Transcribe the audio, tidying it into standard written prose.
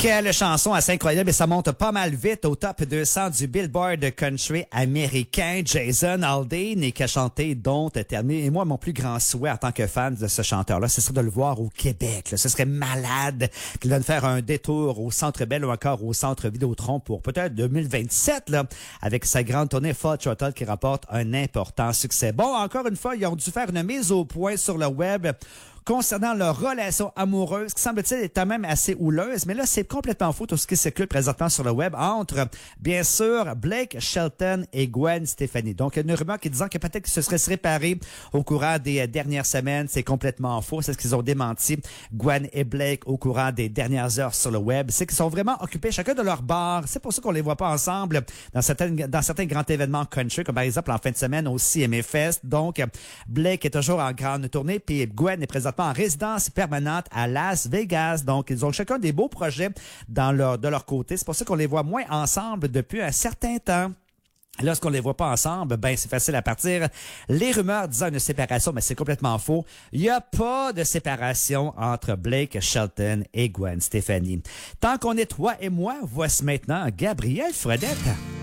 Quelle chanson assez incroyable et ça monte pas mal vite au top 200 du Billboard Country américain. Jason Aldean et qui a chanté Don't Terminer. Et moi, mon plus grand souhait en tant que fan de ce chanteur-là, ce serait de le voir au Québec. Là. Ce serait malade qu'il donne faire un détour au Centre Bell ou encore au Centre Vidéotron pour peut-être 2027 là, avec sa grande tournée Full Throttle qui rapporte un important succès. Bon, encore une fois, ils ont dû faire une mise au point sur le web concernant leur relation amoureuse, qui semble-t-il est quand même assez houleuse, mais là, c'est complètement faux tout ce qui circule présentement sur le web entre, bien sûr, Blake Shelton et Gwen Stefani. Donc, une rumeur qui disant que peut-être qu'ils se seraient séparés au courant des dernières semaines. C'est complètement faux. C'est ce qu'ils ont démenti, Gwen et Blake, au courant des dernières heures sur le web. C'est qu'ils sont vraiment occupés chacun de leur bar. C'est pour ça qu'on les voit pas ensemble dans certains grands événements country, comme par exemple en fin de semaine au CMA Fest. Donc, Blake est toujours en grande tournée, puis Gwen est présentement en résidence permanente à Las Vegas. Donc, ils ont chacun des beaux projets de leur côté. C'est pour ça qu'on les voit moins ensemble depuis un certain temps. Lorsqu'on les voit pas ensemble, ben c'est facile à partir. Les rumeurs disant une séparation, mais c'est complètement faux. Il n'y a pas de séparation entre Blake Shelton et Gwen Stefani. Tant qu'on est toi et moi, voici maintenant Gabriel Fredette.